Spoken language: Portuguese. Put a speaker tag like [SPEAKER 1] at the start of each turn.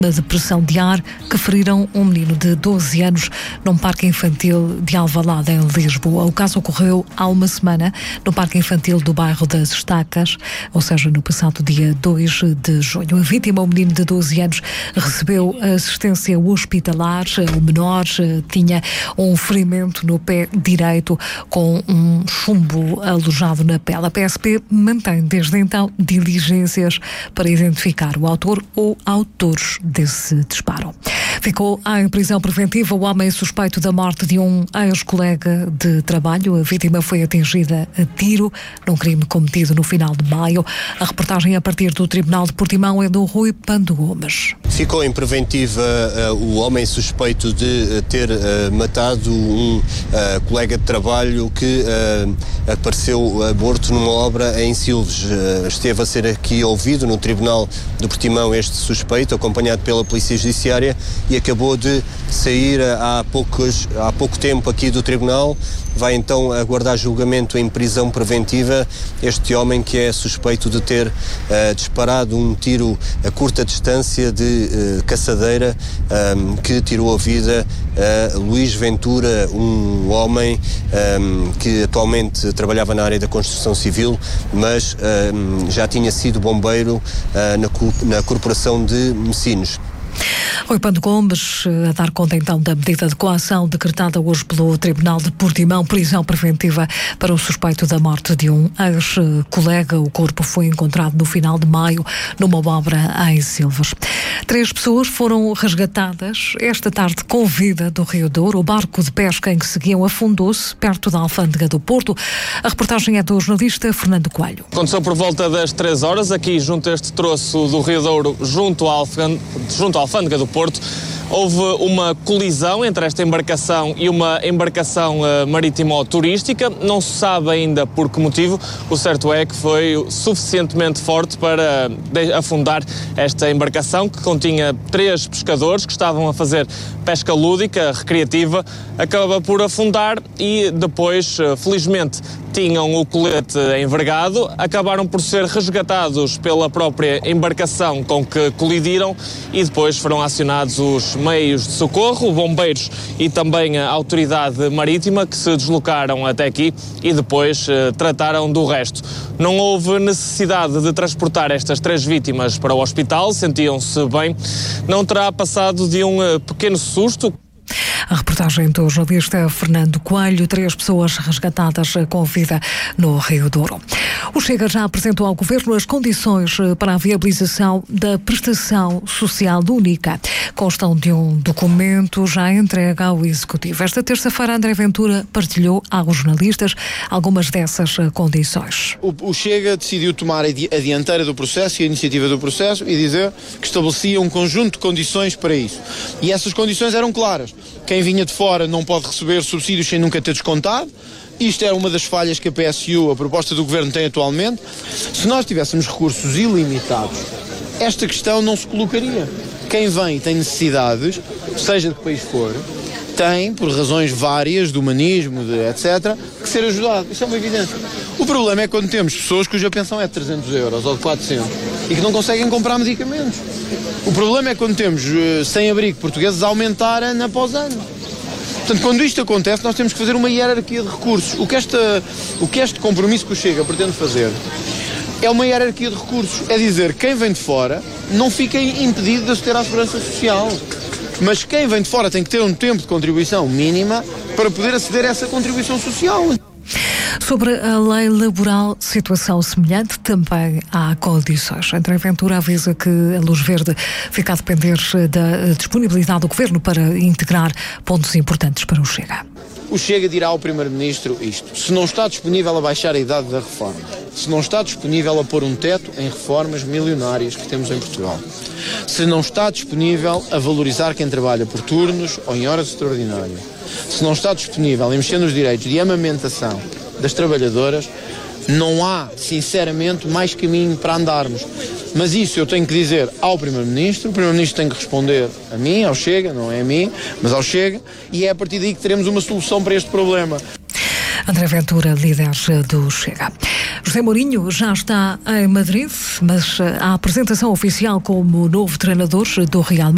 [SPEAKER 1] de pressão de ar que feriram um menino de 12 anos num parque infantil de Alvalade, em Lisboa. O caso ocorreu há uma semana no parque infantil do bairro das Estacas, ou seja, no passado dia 2 de junho. A vítima, um menino de 12 anos, recebeu assistência hospitalar. O menor tinha um ferimento no pé direito com um chumbo alojado na pele. A PSP mantém desde então diligências para identificar o autor ou autores desse disparo. Ficou em prisão preventiva o homem suspeito da morte de um ex-colega de trabalho. A vítima foi atingida a tiro num crime cometido no final de maio. A reportagem a partir do Tribunal de Portimão é do Rui Pando Gomes.
[SPEAKER 2] Ficou em preventiva o homem suspeito de ter matado um colega de trabalho que apareceu morto numa obra em Silves. Esteve a ser aqui ouvido no Tribunal de Portimão este suspeito, acompanhado pela Polícia Judiciária, e acabou de sair há pouco tempo aqui do Tribunal. Vai então aguardar julgamento em prisão preventiva este homem que é suspeito de ter disparado um tiro a curta distância de caçadeira que tirou a vida a Luís Ventura, um homem que atualmente trabalhava na área da construção civil, mas já tinha sido bombeiro na Corporação de Messinos.
[SPEAKER 1] Rui Pando Gomes a dar conta então da medida de coação decretada hoje pelo Tribunal de Portimão, prisão preventiva para o suspeito da morte de um ex-colega. O corpo foi encontrado no final de maio numa obra em Silves. 3 pessoas foram resgatadas esta tarde com vida do Rio Douro. O barco de pesca em que seguiam afundou-se perto da Alfândega do Porto. A reportagem é do jornalista Fernando Coelho.
[SPEAKER 3] Aconteceu por volta das 3 horas, aqui junto a este troço do Rio Douro, junto à Alfândega do Porto. Houve uma colisão entre esta embarcação e uma embarcação marítimo-turística. Não se sabe ainda por que motivo. O certo é que foi suficientemente forte para afundar esta embarcação, que continha 3 pescadores que estavam a fazer pesca lúdica, recreativa. Acaba por afundar e depois, felizmente, tinham o colete envergado, acabaram por ser resgatados pela própria embarcação com que colidiram e depois foram acionados os meios de socorro, bombeiros e também a autoridade marítima, que se deslocaram até aqui e depois trataram do resto. Não houve necessidade de transportar estas 3 vítimas para o hospital, sentiam-se bem. Não terá passado de um pequeno susto.
[SPEAKER 1] A reportagem do jornalista Fernando Coelho. 3 pessoas resgatadas com vida no Rio Douro. O Chega já apresentou ao Governo as condições para a viabilização da prestação social única. Constam de um documento já entregue ao Executivo. Esta terça-feira, André Ventura partilhou aos jornalistas algumas dessas condições.
[SPEAKER 4] O Chega decidiu tomar a dianteira do processo e a iniciativa do processo e dizer que estabelecia um conjunto de condições para isso. E essas condições eram claras. Quem vinha de fora não pode receber subsídios sem nunca ter descontado. Isto é uma das falhas que a PSU, a proposta do Governo, tem atualmente. Se nós tivéssemos recursos ilimitados, esta questão não se colocaria. Quem vem e tem necessidades, seja de que país for, tem, por razões várias, de humanismo, etc., que ser ajudado. Isso é uma evidência. O problema é quando temos pessoas cuja pensão é de 300 euros ou de 400 e que não conseguem comprar medicamentos. O problema é quando temos sem-abrigo portugueses a aumentar ano após ano. Portanto, quando isto acontece, nós temos que fazer uma hierarquia de recursos. O que este compromisso que o Chega pretende fazer é uma hierarquia de recursos. É dizer, quem vem de fora não fica impedido de aceder à segurança social. Mas quem vem de fora tem que ter um tempo de contribuição mínima para poder aceder a essa contribuição social.
[SPEAKER 1] Sobre a lei laboral, situação semelhante, também há condições. André Ventura avisa que a luz verde fica a depender da disponibilidade do Governo para integrar pontos importantes para o Chega.
[SPEAKER 4] O Chega dirá ao Primeiro-Ministro isto: se não está disponível a baixar a idade da reforma, se não está disponível a pôr um teto em reformas milionárias que temos em Portugal, se não está disponível a valorizar quem trabalha por turnos ou em horas extraordinárias, se não está disponível a mexer nos direitos de amamentação das trabalhadoras, não há, sinceramente, mais caminho para andarmos. Mas isso eu tenho que dizer ao Primeiro-Ministro, o Primeiro-Ministro tem que responder a mim, ao Chega, não é a mim, mas ao Chega, e é a partir daí que teremos uma solução para este problema.
[SPEAKER 1] André Ventura, líder do Chega. José Mourinho já está em Madrid, mas a apresentação oficial como novo treinador do Real Madrid